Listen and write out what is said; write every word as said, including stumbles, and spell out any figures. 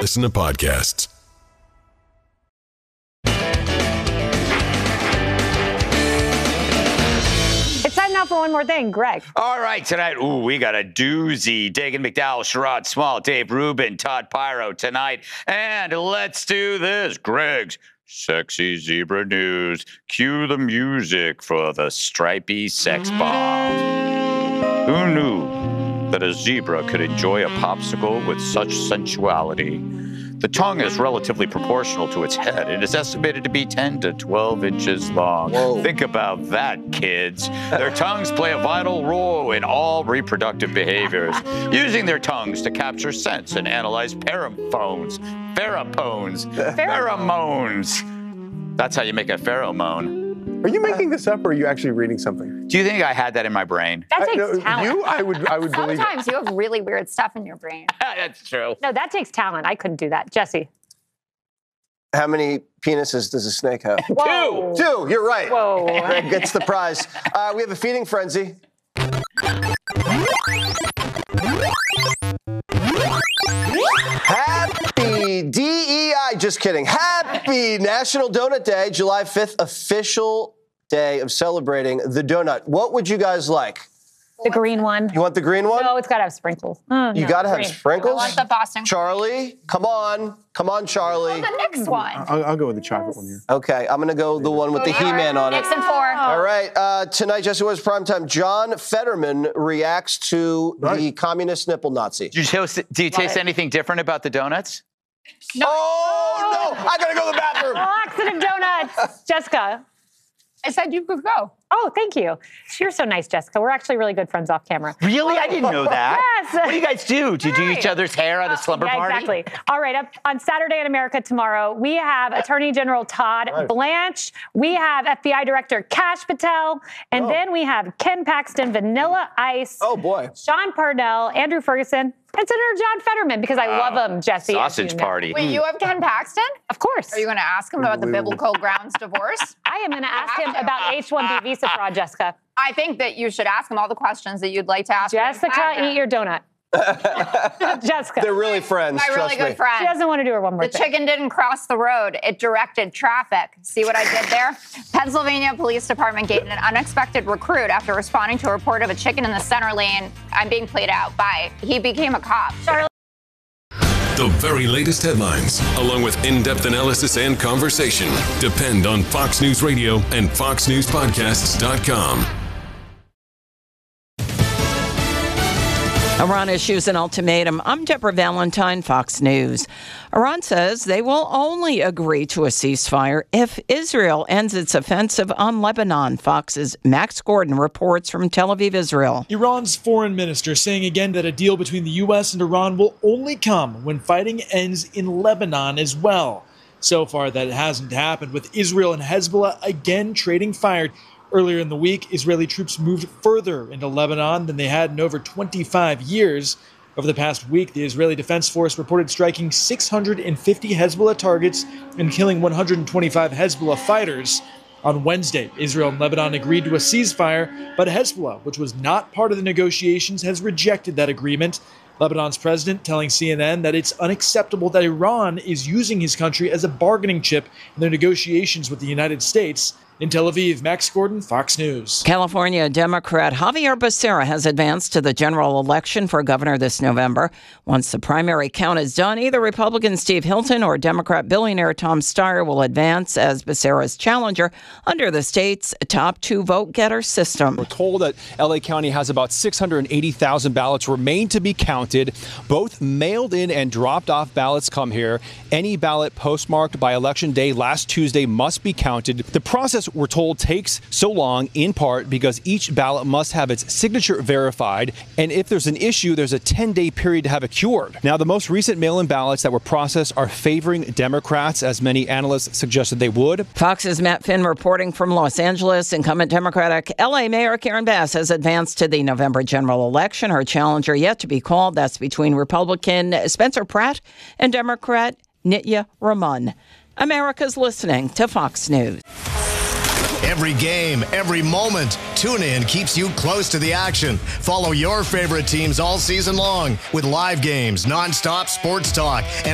listen to podcasts. It's time now for one more thing, Greg. All right, tonight, ooh, we got a doozy. Dagan McDowell, Sherrod Small, Dave Rubin, Todd Pyro tonight. And let's do this. Greg's Sexy Zebra News. Cue the music for the stripy sex bomb. Who knew that a zebra could enjoy a popsicle with such sensuality? The tongue is relatively proportional to its head. It is estimated to be ten to twelve inches long. Whoa. Think about that, kids. Their tongues play a vital role in all reproductive behaviors, using their tongues to capture scents and analyze pheromones. Pheromones. Pheromones. That's how you make a pheromone. Are you making this up, or are you actually reading something? Do you think I had that in my brain? That takes I, no, talent. You, I would, I would believe it. Sometimes you have really weird stuff in your brain. That's true. No, that takes talent. I couldn't do that. Jesse. How many penises does a snake have? Whoa. Two. You're right. Whoa. Greg gets the prize. Uh, we have a feeding frenzy. Happy D E I. Just kidding. Happy National Donut Day, July fifth, official day of celebrating the donut. What would you guys like? The green one. You want the green one? No, it's got to have sprinkles. Oh, You no, got to have green. sprinkles? I want the Boston. Charlie, come on. Come on, Charlie. The next one. I'll, I'll go with the chocolate one here. Okay, I'm going to go the one with the He-Man on it. Nixon four. All right, uh, tonight, Jesse was primetime. John Fetterman reacts to Right. the communist nipple Nazi. Do you taste, do you taste anything different about the donuts? Oh, no! I got to go to the bathroom. Laxative donuts. Jessica. I said you could go. Oh, thank you. You're so nice, Jessica. We're actually really good friends off camera. Really? I didn't know that. Yes. What do you guys do? Do you do each other's hair at a slumber Yeah, party? exactly. All right, up on Saturday in America tomorrow, we have Attorney General Todd Right. Blanche, we have F B I Director Kash Patel, and Oh. then we have Ken Paxton, Vanilla Ice, Oh, boy. Sean Parnell, Andrew Ferguson, and Senator John Fetterman, because I love him, Jesse. as Sausage you know. party. Wait, you have Ken Paxton? Of course. Are you going to ask him about the biblical grounds divorce? I am going to ask him about H one B visa fraud, Jessica. I think that you should ask him all the questions that you'd like to ask. Jessica, Ken eat your donut. Jessica. They're really friends, My trust really good me. friend. She doesn't want to do her one more The thing. chicken didn't cross the road. It directed traffic. See what I did there? Pennsylvania Police Department gained an unexpected recruit after responding to a report of a chicken in the center lane. I'm being played out by. He became a cop. Charlie. The very latest headlines, along with in-depth analysis and conversation, depend on Fox News Radio and fox news podcasts dot com. Iran issues an ultimatum. I'm Deborah Valentine, Fox News. Iran says they will only agree to a ceasefire if Israel ends its offensive on Lebanon. Fox's Max Gordon reports from Tel Aviv, Israel. Iran's foreign minister saying again that a deal between the U S and Iran will only come when fighting ends in Lebanon as well. So far, that hasn't happened, with Israel and Hezbollah again trading fire. Earlier in the week, Israeli troops moved further into Lebanon than they had in over twenty-five years. Over the past week, the Israeli Defense Force reported striking six hundred fifty Hezbollah targets and killing one hundred twenty-five Hezbollah fighters. On Wednesday, Israel and Lebanon agreed to a ceasefire, but Hezbollah, which was not part of the negotiations, has rejected that agreement. Lebanon's president telling C N N that it's unacceptable that Iran is using his country as a bargaining chip in their negotiations with the United States. In Tel Aviv, Max Gordon, Fox News. California Democrat Javier Becerra has advanced to the general election for governor this November. Once the primary count is done, either Republican Steve Hilton or Democrat billionaire Tom Steyer will advance as Becerra's challenger under the state's top two vote-getter system. We're told that L A County has about six hundred eighty thousand ballots remain to be counted. Both mailed in and dropped off ballots come here. Any ballot postmarked by Election Day last Tuesday must be counted. The process, we're told, takes so long in part because each ballot must have its signature verified, and if there's an issue, there's a ten-day period to have it cured. Now, the most recent mail-in ballots that were processed are favoring Democrats, as many analysts suggested they would. Fox's Matt Finn reporting from Los Angeles. Incumbent Democratic L A Mayor Karen Bass has advanced to the November general election. Her challenger yet to be called. That's between Republican Spencer Pratt and Democrat Nitya Raman. America's listening to Fox News. Every game, every moment, TuneIn keeps you close to the action. Follow your favorite teams all season long with live games, nonstop sports talk, and